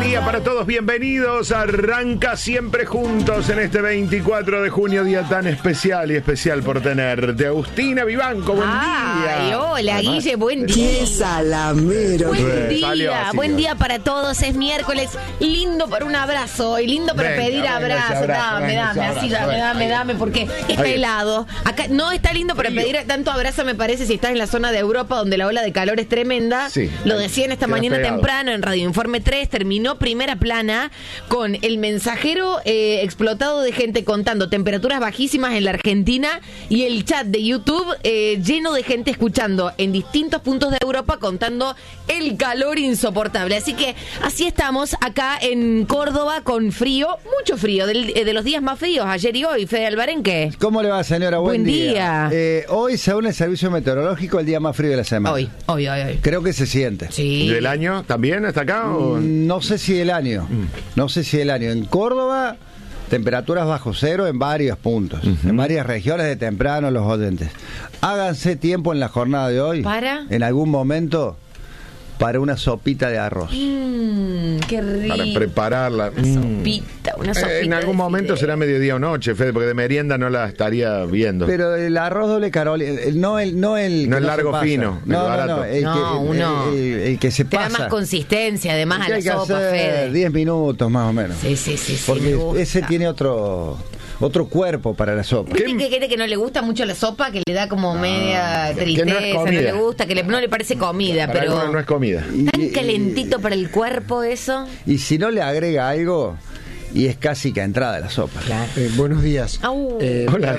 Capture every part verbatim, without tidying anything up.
día para todos, bienvenidos. Arranca Siempre Juntos en este veinticuatro de junio, día tan especial y especial por tenerte. Agustina Vivanco, buen Ay, día. hola, Además, Guille, buen día. ¡Qué salamero! Buen Pues, día, así, buen ¿no? día para todos. Es miércoles, lindo para un abrazo y lindo para Venga, pedir venga, abrazo. ese abrazo, Dame, venga, dame, ese así, abrazo, dame, venga. dame, dame, porque está Ahí. helado. Acá no está lindo para Frío. pedir tanto abrazo, me parece, si estás en la zona de Europa donde la ola de calor es tremenda. Sí, Lo ahí, decían esta queda mañana pegado. temprano en Radio Informe tres, terminó primera plana con el mensajero eh, explotado de gente contando temperaturas bajísimas en la Argentina y el chat de YouTube eh, lleno de gente escuchando en distintos puntos de Europa contando el calor insoportable. Así que así estamos acá en Córdoba con frío, mucho frío, del- de los días más fríos, ayer y hoy. Fede Albarenque. ¿Cómo le va, señora? Buen, Buen día. Eh, hoy, según el servicio meteorológico, el día más frío de la semana. Hoy, hoy, hoy, hoy. Creo que se siente. Sí. ¿Del año también hasta acá? O? Mm, No sé si el año. No sé si el año. En Córdoba, temperaturas bajo cero en varios puntos. En varias regiones de temprano, los oyentes. Háganse tiempo en la jornada de hoy. ¿Para? En algún momento, para una sopita de arroz. Mmm, qué rico. Para prepararla. Una Mm. sopita, una Eh, sopita. en algún de momento fideo. será mediodía o noche, Fede, porque de merienda no la estaría viendo. Pero el arroz doble Carolina, el- no el no el No que el se largo pasa. fino, el no, no, barato. no, el No, que, uno- el, el- el que se Te da pasa. más consistencia, además, El a que la hay que sopa, hacer Fede. diez minutos más o menos. Sí, sí, sí, sí. Porque me gusta. ese tiene otro otro cuerpo para la sopa. ¿Viste que hay gente que no le gusta mucho la sopa, que le da como media que no es tristeza, no, comida. le gusta, que le- no le parece comida, Para pero algunos no es comida. tan Y- calentito para el cuerpo eso? Y si no le agrega algo, y es casi que a entrada de la sopa. Eh, buenos días. Au. Eh, Hola.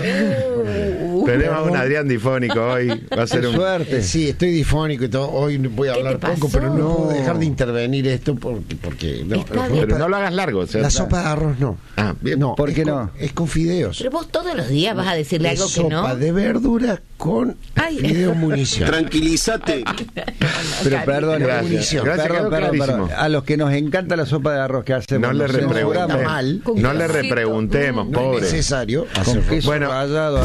Uh, Tenemos a un perdón. Adrián difónico hoy. Va a ser Qué un. suerte. eh, sí, estoy difónico y todo. Hoy voy a ¿Qué hablar te poco, pasó? pero no puedo No. dejar de intervenir esto porque, porque no, Está la bien. Pero sopa- no lo hagas largo. o sea, la sopa de arroz no. Ah, bien. No, ¿Por es qué con- no? Es con fideos. Pero vos todos los días vas a decirle Es algo que sopa no. de verdura con Ay. fideos munición. Tranquilízate. Pero perdón, Gracias. munición. Gracias, Perdón, quedó perdón, clarísimo. perdón. A los que nos encanta la sopa de arroz que hacemos. No le nos repreguntemos. censuramos. mal. No le repreguntemos, No pobre. es necesario Con hacer queso Bueno. rallado.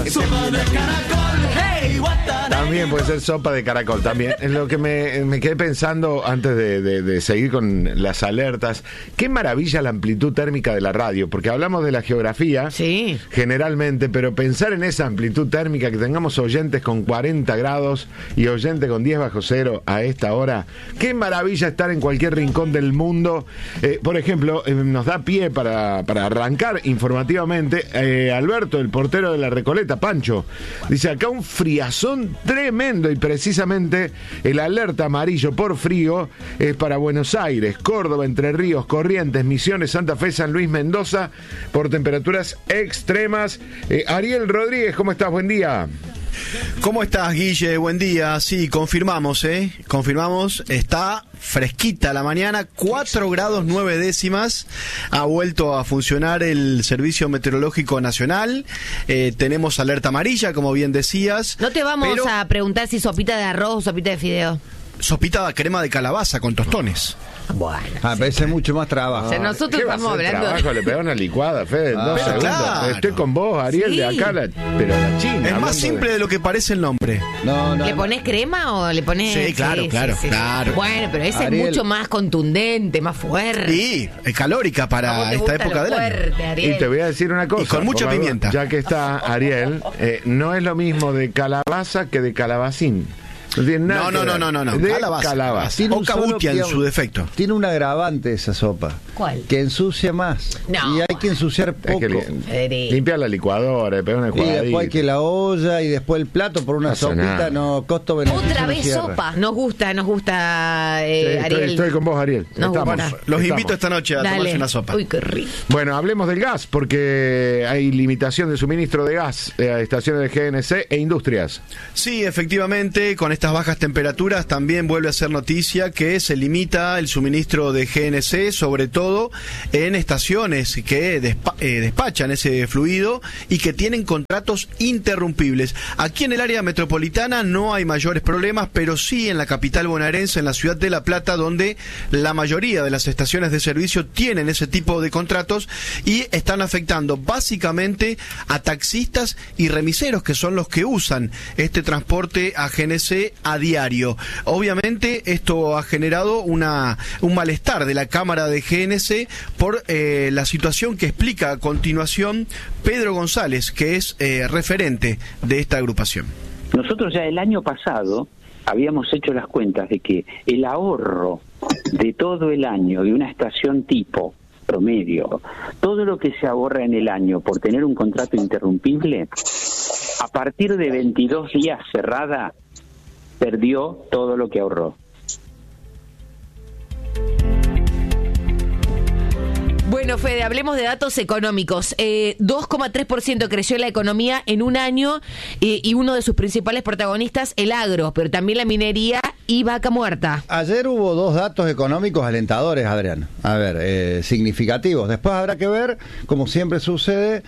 También puede ser sopa de caracol, también. Es lo que me, me quedé pensando antes de, de- de seguir con las alertas. Qué maravilla la amplitud térmica de la radio, porque hablamos de la geografía, Sí. generalmente, pero pensar en esa amplitud térmica, que tengamos oyentes con cuarenta grados y oyentes con diez bajo cero a esta hora, qué maravilla estar en cualquier rincón del mundo. Eh, por ejemplo, eh, nos da pie para, para arrancar informativamente, eh, Alberto, el portero de la Recoleta, Pancho, dice acá un friazón tremendo, y precisamente el alerta amarillo por frío es para Buenos Aires, Córdoba, Entre Ríos, Corrientes, Misiones, Santa Fe, San Luis, Mendoza, por temperaturas extremas. Eh, Ariel Rodríguez, ¿cómo estás? Buen día. ¿Cómo estás, Guille? Buen día. Sí, confirmamos, ¿eh? Confirmamos. Está fresquita la mañana, cuatro grados nueve décimas. Ha vuelto a funcionar el Servicio Meteorológico Nacional. Eh, tenemos alerta amarilla, como bien decías. No te vamos pero a preguntar si sopita de arroz o sopita de fideo. sopita de crema de calabaza con tostones. Bueno. Ah, pero ese es mucho más trabajo. O sea, nosotros ¿Qué va a estamos ser hablando trabajo? Le pegó una licuada, Fede, en Ah, dos pero segundos. claro. Estoy con vos, Ariel, Sí. de acá, la, pero a la China. Es hablando más simple de- de lo que parece el nombre. No, no. ¿Le no. pones crema o le pones...? Sí, claro, claro, claro. Bueno, pero ese Ariel. es mucho más contundente, más fuerte. Y es calórica ¿A vos para te esta gusta época lo del año. fuerte, Ariel? Y te voy a decir una cosa. Y con mucha por la duda, pimienta. Ya que está Ariel, eh, no es lo mismo de calabaza que de calabacín. No tiene nada No, que no, ver. no, no, no, no. De Calabaza. calabaza. Tiene O un solo cabutia en que- su defecto. Tiene un agravante esa sopa. ¿Cuál? Que ensucia más. No. Y hay que ensuciar Hay poco. que li- Federico. limpiar la licuadora, le pegar una Y después hay jugadita. que la olla y después el plato por una Pasa sopita, nada. no, costo-beneficio. Otra no vez cierra. sopa. Nos gusta, nos gusta, Sí, eh, estoy, Ariel. estoy con vos, Ariel. Nos Estamos. gusta. Los Estamos. invito esta noche a Dale. tomarse una sopa. Uy, qué rico. Bueno, hablemos del gas, porque hay limitación de suministro de gas eh, a estaciones de G N C e industrias. Sí, efectivamente, con estas bajas temperaturas también vuelve a ser noticia que se limita el suministro de G N C, sobre todo en estaciones que despa- eh, despachan ese fluido y que tienen contratos interrumpibles. Aquí en el área metropolitana no hay mayores problemas, pero sí en la capital bonaerense, en la ciudad de La Plata, donde la mayoría de las estaciones de servicio tienen ese tipo de contratos y están afectando básicamente a taxistas y remiseros, que son los que usan este transporte a G N C a diario. Obviamente esto ha generado una un malestar de la Cámara de G N C por eh, la situación que explica a continuación Pedro González, que es eh, referente de esta agrupación. Nosotros ya el año pasado habíamos hecho las cuentas de que el ahorro de todo el año de una estación tipo promedio, todo lo que se ahorra en el año por tener un contrato interrumpible, a partir de veintidós días cerrada, perdió todo lo que ahorró. Bueno, Fede, hablemos de datos económicos. Eh, dos coma tres por ciento creció la economía en un año eh, y uno de sus principales protagonistas, el agro, pero también la minería y vaca muerta. Ayer hubo dos datos económicos alentadores, Adrián. A ver, eh, significativos. Después habrá que ver, como siempre sucede,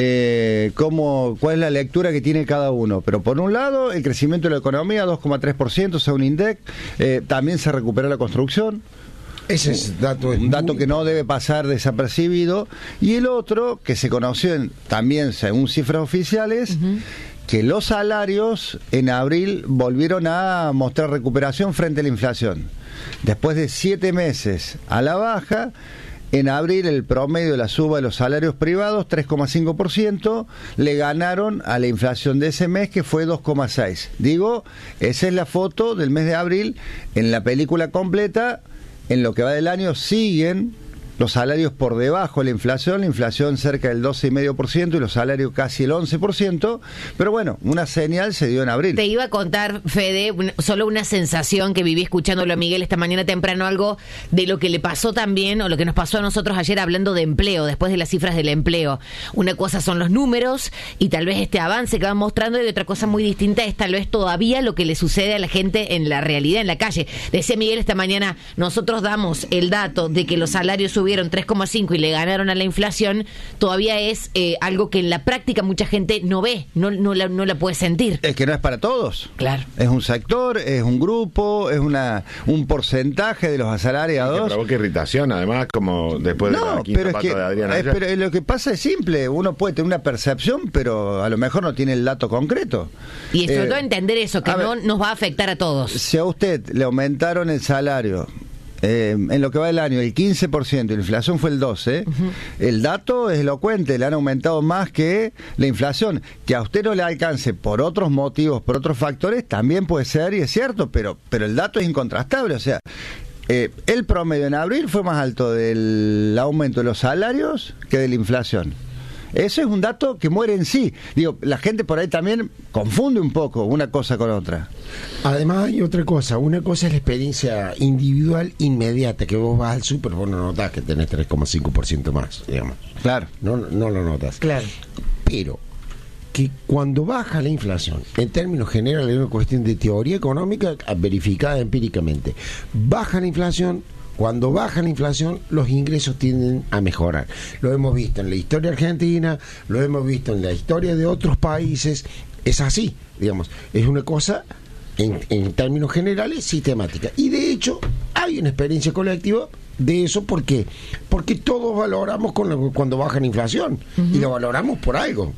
eh, cómo, cuál es la lectura que tiene cada uno. Pero por un lado, el crecimiento de la economía, dos coma tres por ciento según INDEC. Eh, también se recuperó la construcción. Ese es dato, es un dato muy... que no debe pasar desapercibido. Y el otro, que se conoció en, también según cifras oficiales, uh-huh. que los salarios en abril volvieron a mostrar recuperación frente a la inflación. Después de siete meses a la baja, en abril el promedio de la suba de los salarios privados, tres coma cinco por ciento, le ganaron a la inflación de ese mes, que fue dos coma seis por ciento. Digo, esa es la foto del mes de abril. En la película completa, en lo que va del año, siguen los salarios por debajo de la inflación, la inflación cerca del doce coma cinco por ciento y los salarios casi el once por ciento, pero bueno, una señal se dio en abril. Te iba a contar, Fede, un, solo una sensación que viví escuchándolo a Miguel esta mañana temprano, algo de lo que le pasó también, o lo que nos pasó a nosotros ayer hablando de empleo, después de las cifras del empleo. Una cosa son los números y tal vez este avance que van mostrando, y otra cosa muy distinta es tal vez todavía lo que le sucede a la gente en la realidad, en la calle. Decía Miguel esta mañana, nosotros damos el dato de que los salarios subieron tres coma cinco y le ganaron a la inflación, todavía es eh, algo que en la práctica mucha gente no ve, no, no, la, no la puede sentir. Es que no es para todos. Claro. Es un sector, es un grupo, es una un porcentaje de los asalariados. Que provoca irritación, además, como después no, de la quinta pero es pata que, de Adriana. Es, pero lo que pasa es simple, uno puede tener una percepción, pero a lo mejor no tiene el dato concreto. Y sobre eh, todo entender eso, que no ver, nos va a afectar a todos. Si a usted le aumentaron el salario, Eh, en lo que va del año, el quince por ciento, la inflación fue el doce por ciento, uh-huh. el dato es elocuente, le han aumentado más que la inflación. Que a usted no le alcance por otros motivos, por otros factores, también puede ser, y es cierto, pero, pero el dato es incontrastable. O sea, eh, el promedio en abril fue más alto del aumento de los salarios que de la inflación. Eso es un dato que muere en sí. Digo, la gente por ahí también confunde un poco una cosa con otra. Además hay otra cosa. Una cosa es la experiencia individual inmediata, que vos vas al súper, vos no notás que tenés tres coma cinco por ciento más, digamos. Claro. No, no lo notas. Claro. Pero que cuando baja la inflación, en términos generales es una cuestión de teoría económica verificada empíricamente. Baja la inflación. Cuando baja la inflación, los ingresos tienden a mejorar. Lo hemos visto en la historia argentina, lo hemos visto en la historia de otros países. Es así, digamos. Es una cosa, en, en términos generales, sistemática. Y de hecho, hay una experiencia colectiva de eso. ¿Por qué? Porque todos valoramos con lo, cuando baja la inflación. Uh-huh. Y lo valoramos por algo.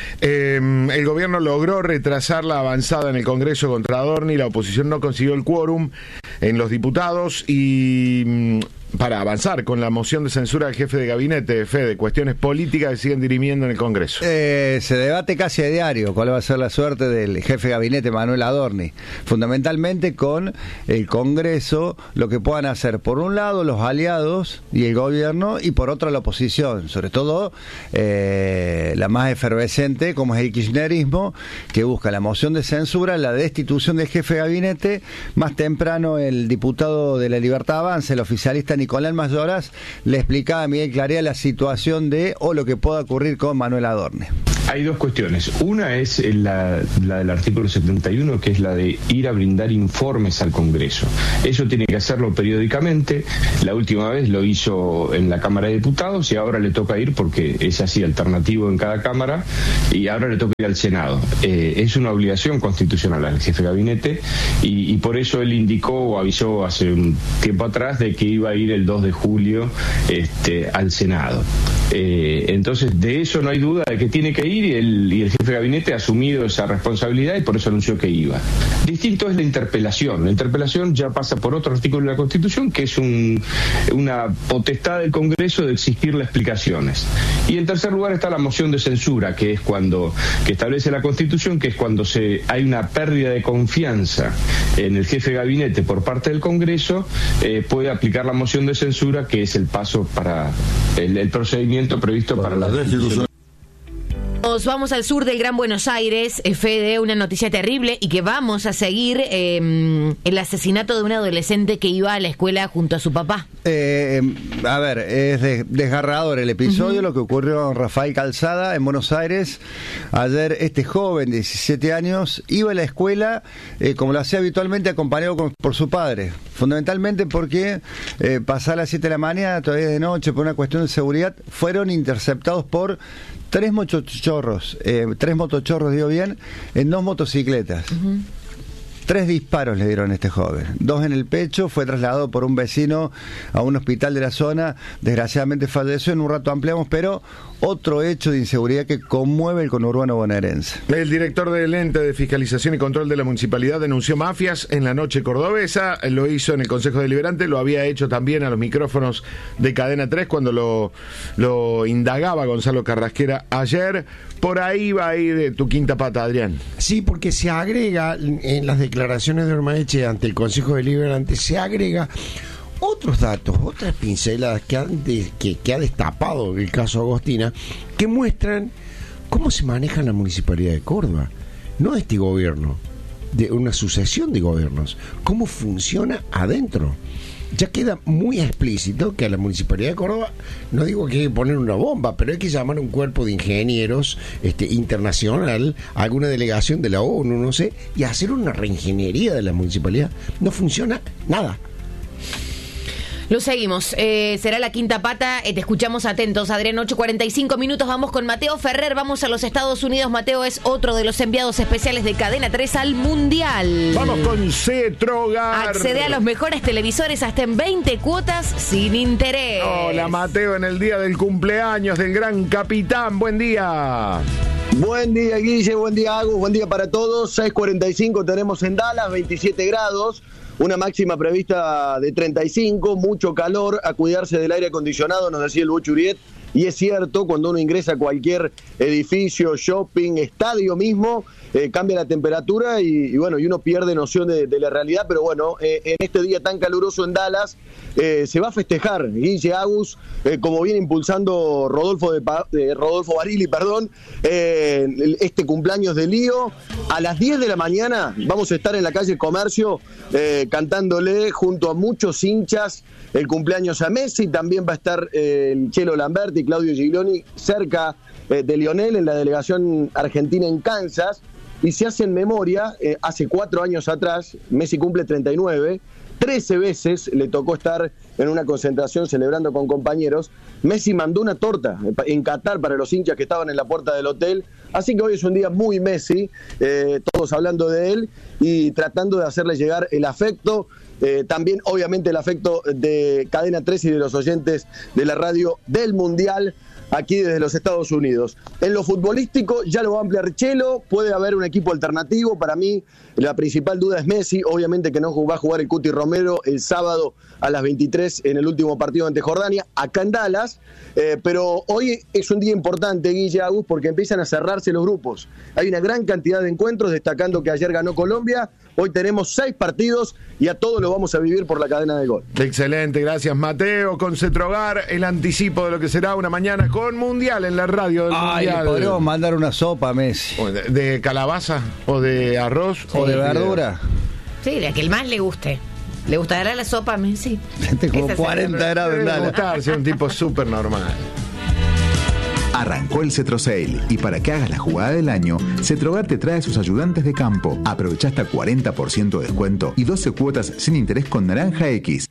Eh, el gobierno logró retrasar la avanzada en el Congreso contra Adorni, la oposición no consiguió el quórum en los diputados y para avanzar con la moción de censura del jefe de gabinete, Fede, cuestiones políticas que siguen dirimiendo en el Congreso. Eh, se debate casi a diario cuál va a ser la suerte del jefe de gabinete Manuel Adorni, fundamentalmente con el Congreso, lo que puedan hacer por un lado los aliados y el gobierno, y por otro la oposición, sobre todo eh, la más efervescente, como es el kirchnerismo, que busca la moción de censura, la destitución del jefe de gabinete. Más temprano el diputado de La Libertad Avanza, el oficialista Nicolás Mayoras, le explicaba a Miguel Clarea la situación de o lo que pueda ocurrir con Manuel Adorni. Hay dos cuestiones. Una es la, la del artículo setenta y uno, que es la de ir a brindar informes al Congreso. Eso tiene que hacerlo periódicamente. La última vez lo hizo en la Cámara de Diputados y ahora le toca ir, porque es así, alternativo en cada Cámara, y ahora le toca ir al Senado. Eh, es una obligación constitucional al jefe de gabinete y, y por eso él indicó o avisó hace un tiempo atrás de que iba a ir el dos de julio este, al Senado. Eh, entonces, de eso no hay duda de que tiene que ir y el, y el jefe de gabinete ha asumido esa responsabilidad y por eso anunció que iba. Distinto es la interpelación. La interpelación ya pasa por otro artículo de la Constitución, que es un, una potestad del Congreso de exigirle explicaciones. Y en tercer lugar está la moción de censura, que es cuando, que establece la Constitución, que es cuando se hay una pérdida de confianza en el jefe de gabinete por parte del Congreso, eh, puede aplicar la moción de censura, que es el paso para el, el procedimiento previsto para la destitución. Nos vamos al sur del Gran Buenos Aires, eh, Fede, una noticia terrible y que vamos a seguir, eh, el asesinato de un adolescente que iba a la escuela junto a su papá. Eh, a ver, es de, desgarrador el episodio, uh-huh. Lo que ocurrió en Rafael Calzada, en Buenos Aires. Ayer este joven de diecisiete años iba a la escuela, eh, como lo hacía habitualmente, acompañado con, por su padre. Fundamentalmente porque eh, pasar las siete de la mañana, todavía de noche, por una cuestión de seguridad, fueron interceptados por tres motochorros, eh, tres motochorros, digo bien, en dos motocicletas. Uh-huh. Tres disparos le dieron a este joven, dos en el pecho, fue trasladado por un vecino a un hospital de la zona, desgraciadamente falleció, en un rato ampliamos, pero otro hecho de inseguridad que conmueve el conurbano bonaerense. El director del ente de fiscalización y control de la municipalidad denunció mafias en la noche cordobesa, lo hizo en el Consejo Deliberante, lo había hecho también a los micrófonos de Cadena tres cuando lo, lo indagaba Gonzalo Carrasquera ayer. Por ahí va a ir tu quinta pata, Adrián. Sí, porque se agrega en las declaraciones de Ormaeche ante el Consejo Deliberante, se agrega otros datos, otras pinceladas que, han de, que, que ha destapado el caso Agostina, que muestran cómo se maneja la Municipalidad de Córdoba, no de este gobierno, de una sucesión de gobiernos, cómo funciona adentro. Ya queda muy explícito que a la Municipalidad de Córdoba, no digo que hay que poner una bomba, pero hay que llamar a un cuerpo de ingenieros este, internacional, a alguna delegación de la ONU, no sé, y hacer una reingeniería de la municipalidad. No funciona nada. Lo seguimos, eh, será la quinta pata, eh, te escuchamos atentos, Adrián. Ocho cuarenta y cinco minutos, vamos con Mateo Ferrer, vamos a los Estados Unidos. Mateo es otro de los enviados especiales de Cadena tres al Mundial. Vamos con Cetrogar. Accede a los mejores televisores hasta en veinte cuotas sin interés. Hola Mateo, en el día del cumpleaños del gran capitán, buen día. Buen día Guille, buen día Agus, buen día para todos. Seis cuarenta y cinco tenemos en Dallas, veintisiete grados. Una máxima prevista de treinta y cinco, mucho calor, a cuidarse del aire acondicionado, nos decía el Bocho Uriet. Y es cierto, cuando uno ingresa a cualquier edificio, shopping, estadio mismo, eh, cambia la temperatura y, y bueno, y uno pierde noción de, de la realidad. Pero bueno, eh, en este día tan caluroso en Dallas, eh, se va a festejar, Guille, Agus, eh, como viene impulsando Rodolfo de pa- eh, Rodolfo Barili, perdón, eh, este cumpleaños de Lío. A las diez de la mañana vamos a estar en la calle Comercio eh, cantándole junto a muchos hinchas el cumpleaños a Messi. También va a estar eh, el Chelo Lamberti, Claudio Giglioni, cerca eh, de Lionel en la delegación argentina en Kansas. Y se hace en memoria, eh, hace cuatro años atrás, Messi cumple treinta y nueve, trece veces le tocó estar en una concentración celebrando con compañeros. Messi mandó una torta en Qatar para los hinchas que estaban en la puerta del hotel. Así que hoy es un día muy Messi, eh, todos hablando de él y tratando de hacerle llegar el afecto. Eh, también obviamente el afecto de Cadena tres y de los oyentes de la radio del Mundial aquí desde los Estados Unidos. En lo futbolístico ya lo va a ampliar Chelo, puede haber un equipo alternativo. Para mí la principal duda es Messi, obviamente que no va a jugar el Cuti Romero el sábado a las veintitrés en el último partido ante Jordania, acá en Dallas, eh, pero hoy es un día importante, Guille, Agus, porque empiezan a cerrarse los grupos. Hay una gran cantidad de encuentros, destacando que ayer ganó Colombia, hoy tenemos seis partidos y a todos lo vamos a vivir por la cadena de Gol. Excelente, gracias Mateo. Con Cetrogar, el anticipo de lo que será una mañana con Mundial en la radio del Ay, Mundial. le podríamos mandar una sopa a Messi. ¿De, de calabaza o de arroz? Sí, o de verdura. Sí, la que el más le guste. ¿Le gustará la sopa a Messi? Tengo cuarenta grados en Debe Dallas. gustarse, un tipo súper normal. Arrancó el Cetro Sale y para que hagas la jugada del año, Cetrogar te trae a sus ayudantes de campo. Aprovecha hasta cuarenta por ciento de descuento y doce cuotas sin interés con Naranja X.